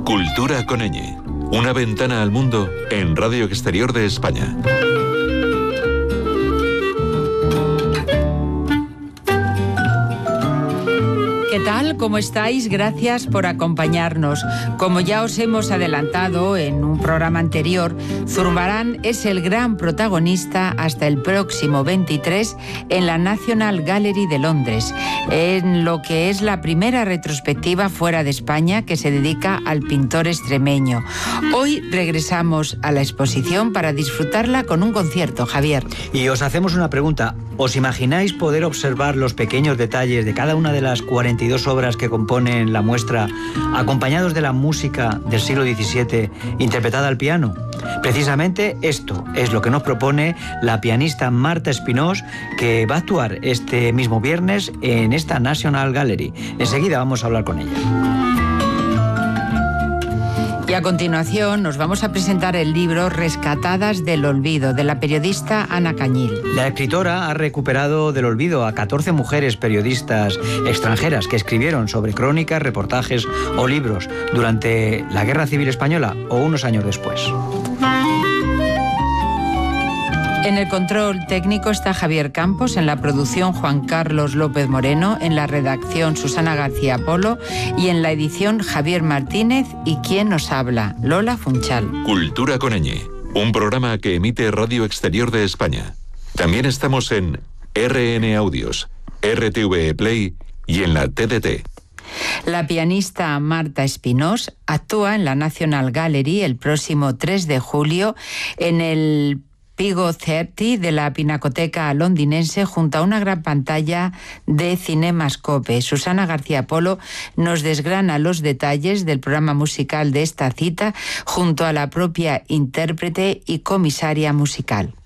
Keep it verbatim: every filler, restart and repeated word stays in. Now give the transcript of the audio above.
Cultura con ñ. Una ventana al mundo en Radio Exterior de España. ¿Qué tal? ¿Cómo estáis? Gracias por acompañarnos. Como ya os hemos adelantado en un programa anterior, Zurbarán es el gran protagonista hasta el próximo veintitrés en la National Gallery de Londres, en lo que es la primera retrospectiva fuera de España que se dedica al pintor extremeño. Hoy regresamos a la exposición para disfrutarla con un concierto, Javier. Y os hacemos una pregunta. ¿Os imagináis poder observar los pequeños detalles de cada una de las cuarenta y dos obras que componen la muestra, acompañados de la música del siglo diecisiete interpretada al piano? Precisamente esto es lo que nos propone la pianista Marta Espinós, que va a actuar este mismo viernes en esta National Gallery. Enseguida vamos a hablar con ella. Y a continuación nos vamos a presentar el libro Rescatadas del Olvido, de la periodista Ana Cañil. La escritora ha recuperado del olvido a catorce mujeres periodistas extranjeras que escribieron sobre crónicas, reportajes o libros durante la Guerra Civil Española o unos años después. En el control técnico está Javier Campos, en la producción Juan Carlos López Moreno, en la redacción Susana García Polo y en la edición Javier Martínez y quien nos habla, Lola Funchal. Cultura con ñ, un programa que emite Radio Exterior de España. También estamos en R N Audios, R T V E Play y en la T D T. La pianista Marta Espinós actúa en la National Gallery el próximo tres de julio en el Pigo treinta de la Pinacoteca londinense junto a una gran pantalla de Cinemascope. Susana García Polo nos desgrana los detalles del programa musical de esta cita junto a la propia intérprete y comisaria musical.